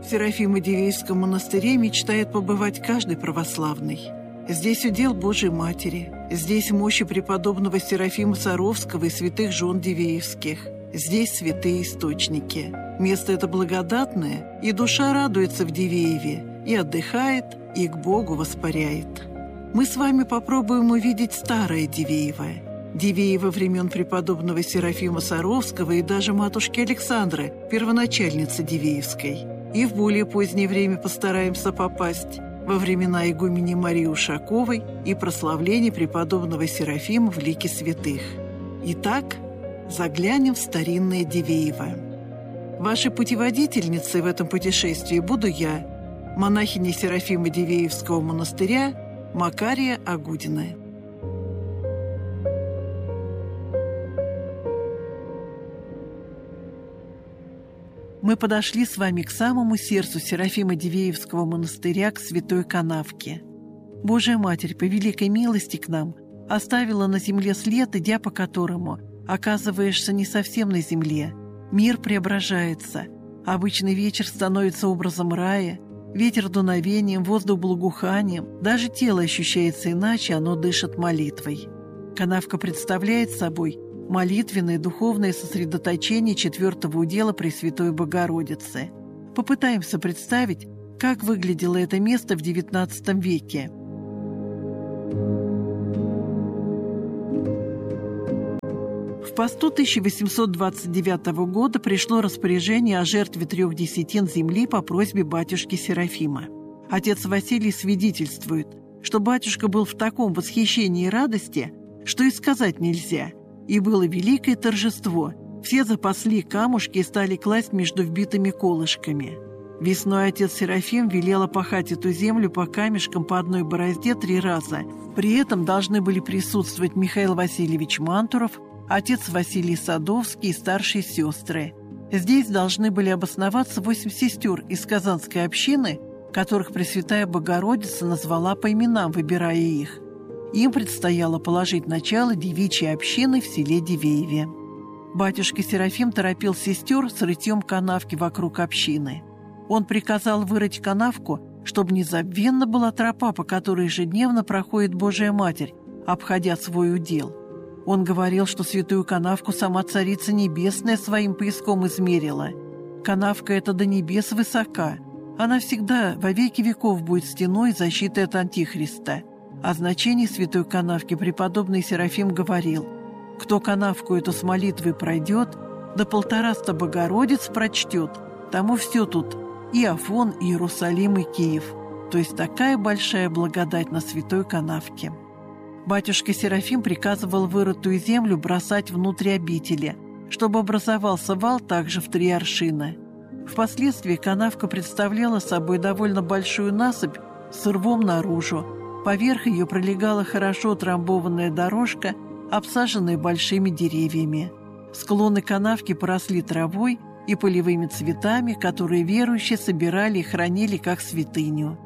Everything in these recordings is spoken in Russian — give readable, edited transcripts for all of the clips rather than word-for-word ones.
В Серафимо-Дивеевском монастыре мечтает побывать каждый православный. Здесь удел Божией Матери, здесь мощи преподобного Серафима Саровского и святых жен Дивеевских, здесь святые источники. Место это благодатное, и душа радуется в Дивееве, и отдыхает, и к Богу воспаряет. Мы с вами попробуем увидеть старое Дивеево. Дивеево времен преподобного Серафима Саровского и даже матушки Александры, первоначальницы Дивеевской. И в более позднее время постараемся попасть во времена игумени Марии Ушаковой и прославления преподобного Серафима в лике святых. Итак, заглянем в старинное Дивеево. Вашей путеводительницей в этом путешествии буду я, монахиня Серафима Дивеевского монастыря Макария Агудина. Мы подошли с вами к самому сердцу Серафима-Дивеевского монастыря, к Святой Канавке. Божия Матерь по великой милости к нам оставила на земле след, идя по которому оказываешься не совсем на земле. Мир преображается. Обычный вечер становится образом рая, ветер дуновением, воздух благоуханием, даже тело ощущается иначе, оно дышит молитвой. Канавка представляет собой молитвенное духовное сосредоточение четвертого удела Пресвятой Богородицы. Попытаемся представить, как выглядело это место в XIX веке. В посту 1829 года пришло распоряжение о жертве 3 десятин земли по просьбе батюшки Серафима. Отец Василий свидетельствует, что батюшка был в таком восхищении и радости, что и сказать нельзя. И было великое торжество. Все запасли камушки и стали класть между вбитыми колышками. Весной отец Серафим велел опахать эту землю по камешкам по одной борозде 3 раза. При этом должны были присутствовать Михаил Васильевич Мантуров, отец Василий Садовский и старшие сестры. Здесь должны были обосноваться 8 сестер из Казанской общины, которых Пресвятая Богородица назвала по именам, выбирая их. Им предстояло положить начало девичьей общины в селе Дивееве. Батюшка Серафим торопил сестер с рытьем канавки вокруг общины. Он приказал вырыть канавку, чтобы незабвенно была тропа, по которой ежедневно проходит Божия Матерь, обходя свой удел. Он говорил, что святую канавку сама Царица Небесная своим пояском измерила. Канавка эта до небес высока. Она всегда во веки веков будет стеной защиты от Антихриста. О значении святой канавки преподобный Серафим говорил: «Кто канавку эту с молитвой пройдет, да 150 Богородиц прочтет, тому все тут, и Афон, и Иерусалим, и Киев». То есть такая большая благодать на святой канавке. Батюшка Серафим приказывал вырытую землю бросать внутрь обители, чтобы образовался вал также в 3 аршина. Впоследствии канавка представляла собой довольно большую насыпь с рвом наружу. Поверх ее пролегала хорошо утрамбованная дорожка, обсаженная большими деревьями. Склоны канавки поросли травой и полевыми цветами, которые верующие собирали и хранили как святыню.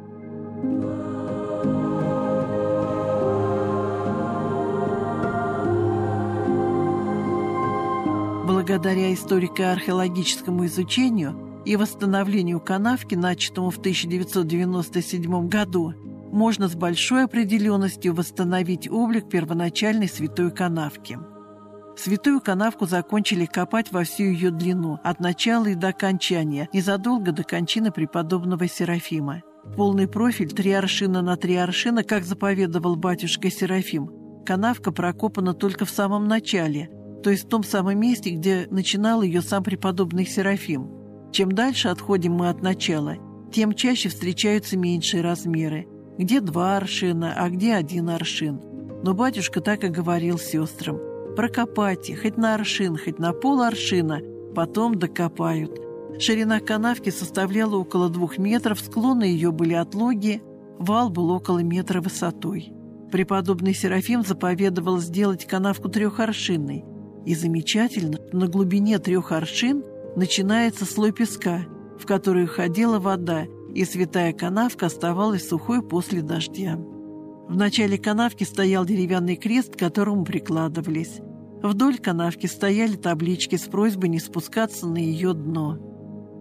Благодаря историко-археологическому изучению и восстановлению канавки, начатому в 1997 году, можно с большой определенностью восстановить облик первоначальной святой канавки. Святую канавку закончили копать во всю ее длину, от начала и до окончания, незадолго до кончины преподобного Серафима. Полный профиль 3 аршина на 3 аршина, как заповедовал батюшка Серафим. Канавка прокопана только в самом начале, то есть в том самом месте, где начинал ее сам преподобный Серафим. Чем дальше отходим мы от начала, тем чаще встречаются меньшие размеры, где 2 аршина, а где 1 аршин. Но батюшка так и говорил сестрам: прокопайте, хоть на аршин, хоть на пол-аршина, потом докопают. Ширина канавки составляла около 2 метров, склоны ее были отлогие, вал был около метра высотой. Преподобный Серафим заповедовал сделать канавку 3-аршинной. И замечательно, на глубине 3 аршин начинается слой песка, в который уходила вода, и святая канавка оставалась сухой после дождя. В начале канавки стоял деревянный крест, к которому прикладывались. Вдоль канавки стояли таблички с просьбой не спускаться на ее дно.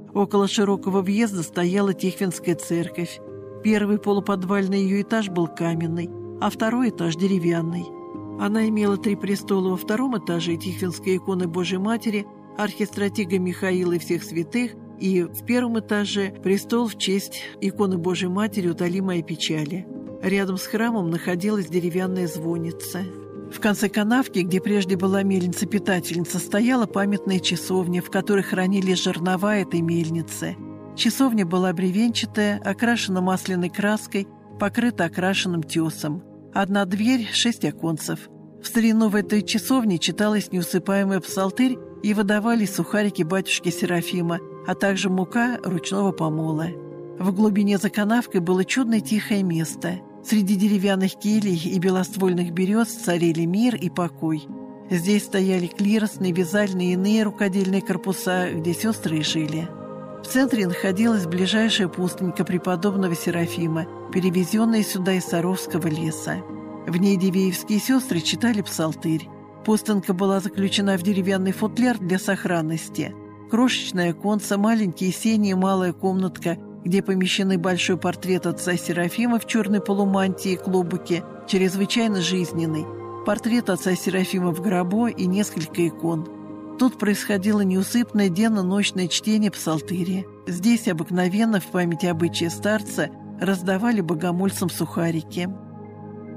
Около широкого въезда стояла Тихвинская церковь. Первый полуподвальный ее этаж был каменный, а второй этаж деревянный. Она имела 3 престола во втором этаже, Тихвинская икона Божьей Матери, архистратига Михаила и всех святых, и в первом этаже престол в честь иконы Божьей Матери «Утоли печали». Рядом с храмом находилась деревянная звонница. В конце канавки, где прежде была мельница-питательница, стояла памятная часовня, в которой хранились жернова этой мельницы. Часовня была бревенчатая, окрашена масляной краской, покрыта окрашенным тесом. Одна дверь, 6 оконцев. В старину в этой часовне читалась неусыпаемый псалтырь и выдавались сухарики батюшки Серафима, а также мука ручного помола. В глубине за канавкой было чудное тихое место. Среди деревянных келий и белоствольных берез царили мир и покой. Здесь стояли клиросные, вязальные и иные рукодельные корпуса, где сестры и жили. В центре находилась ближайшая пустынька преподобного Серафима, перевезенная сюда из Саровского леса. В ней дивеевские сестры читали псалтырь. Пустынка была заключена в деревянный футляр для сохранности. Крошечное оконце, маленькие сени и малая комнатка, где помещены большой портрет отца Серафима в черной полумантии и клобуке, чрезвычайно жизненный, портрет отца Серафима в гробу и несколько икон. Тут происходило неусыпное денно-ночное чтение псалтыри. Здесь обыкновенно в память обычая старца раздавали богомольцам сухарики.